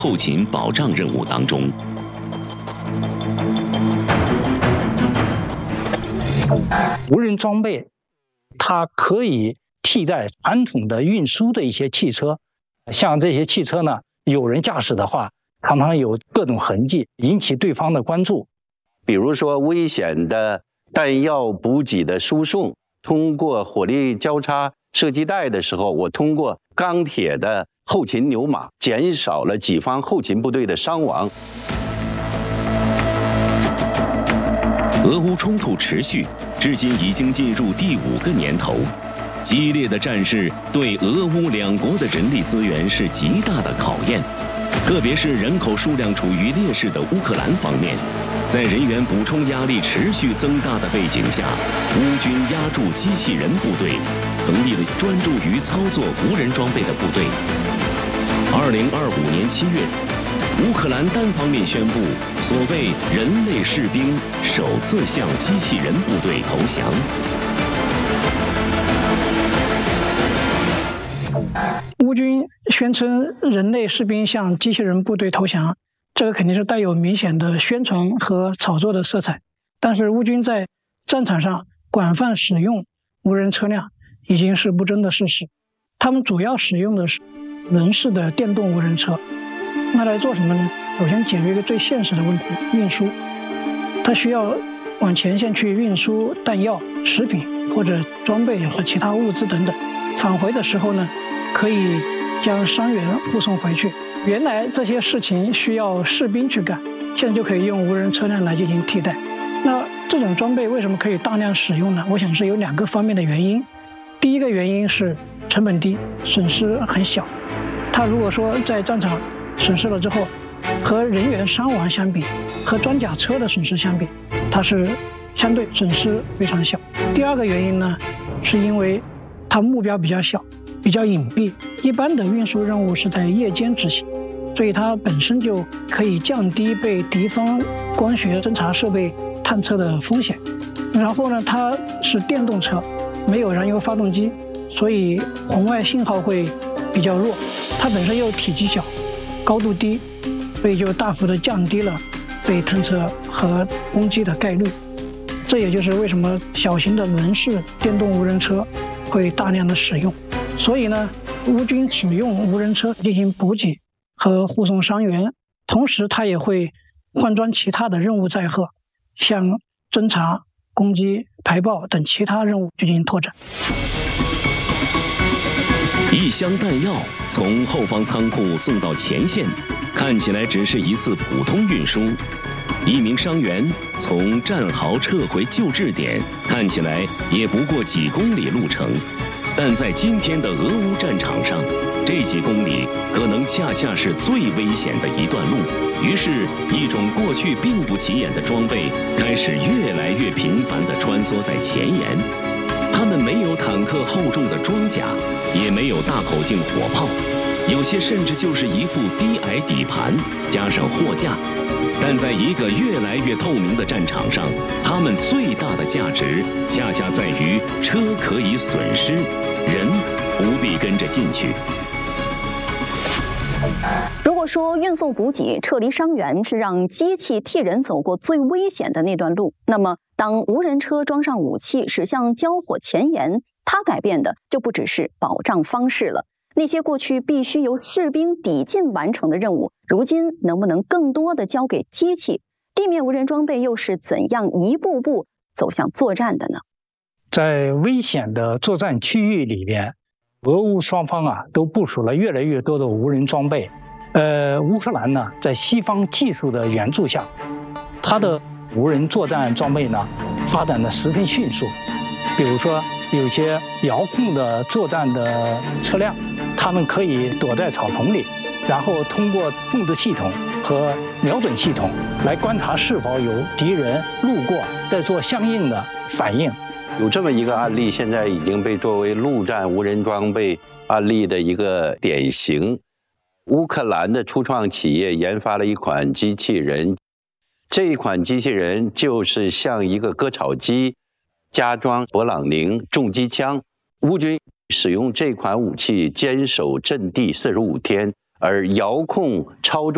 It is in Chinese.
后勤保障任务当中。 无人装备，它可以替代传统的运输的一些汽车，像这些汽车呢，有人驾驶的话，常常有各种痕迹，引起对方的关注。 比如说危险的弹药补给的输送，通过火力交叉射击带的时候，我通过钢铁的后勤牛马，减少了己方后勤部队的伤亡。 俄乌冲突持续，至今已经进入第5个年头。激烈的战事对俄乌两国的人力资源是极大的考验，特别是人口数量处于劣势的乌克兰方面，在人员补充压力持续增大的背景下，乌军压驻机器人部队，成立了专注于操作无人装备的部队。2025年7月，乌克兰单方面宣布，所谓人类士兵首次向机器人部队投降。 乌军宣称人类士兵向机器人部队投降，这个肯定是带有明显的宣传和炒作的色彩。但是乌军在战场上广泛使用无人车辆已经是不争的事实。他们主要使用的是轮式的电动无人车。那来做什么呢？首先解决一个最现实的问题，运输。它需要往前线去运输弹药、食品或者装备和其他物资等等。返回的时候呢，可以将伤员护送回去。原来这些事情需要士兵去干，现在就可以用无人车辆来进行替代。那这种装备为什么可以大量使用呢？我想是有2个方面的原因。第一个原因是成本低，损失很小。它如果说在战场损失了之后，和人员伤亡相比，和装甲车的损失相比，它是相对损失非常小。第2个原因呢，是因为它目标比较小，比较隐蔽，一般的运输任务是在夜间执行，所以它本身就可以降低被敌方光学侦察设备探测的风险。然后呢，它是电动车，没有燃油发动机，所以红外信号会比较弱。它本身又体积小，高度低，所以就大幅的降低了被探测和攻击的概率。这也就是为什么小型的轮式电动无人车会大量的使用。所以呢，乌军使用无人车进行补给和护送伤员，同时它也会换装其他的任务载荷，向侦察、攻击、排爆等其他任务进行拓展。 一箱弹药从后方仓库送到前线，看起来只是一次普通运输。一名伤员从战壕撤回救治点，看起来也不过几公里路程，但在今天的俄乌战场上，这几公里可能恰恰是最危险的一段路。于是，一种过去并不起眼的装备开始越来越频繁地穿梭在前沿。他们没有坦克厚重的装甲，也没有大口径火炮，有些甚至就是一副低矮底盘加上货架。但在一个越来越透明的战场上，他们最大的价值恰恰在于车可以损失，人不必跟着进去。 如果说运送补给、撤离伤员是让机器替人走过最危险的那段路，那么当无人车装上武器驶向交火前沿，它改变的就不只是保障方式了。那些过去必须由士兵抵近完成的任务，如今能不能更多的交给机器？地面无人装备又是怎样一步步走向作战的呢？ 在危险的作战区域里边，俄乌双方都部署了越来越多的无人装备。乌克兰呢，在西方技术的援助下，它的无人作战装备呢发展的十分迅速。比如说，有些遥控的作战的车辆，它们可以躲在草丛里，然后通过控制系统和瞄准系统来观察是否有敌人路过，再做相应的反应。 有这么一个案例，现在已经被作为陆战无人装备案例的一个典型。乌克兰的初创企业研发了一款机器人，这一款机器人就是像一个割草机，加装勃朗宁重机枪。乌军使用这款武器坚守阵地45天，而遥控操纵